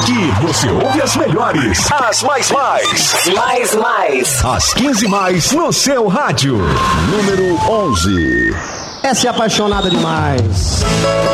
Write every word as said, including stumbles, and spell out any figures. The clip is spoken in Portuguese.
Aqui você ouve as melhores, as mais mais. Mais mais. As quinze mais no seu rádio. Número onze. Essa é apaixonada demais.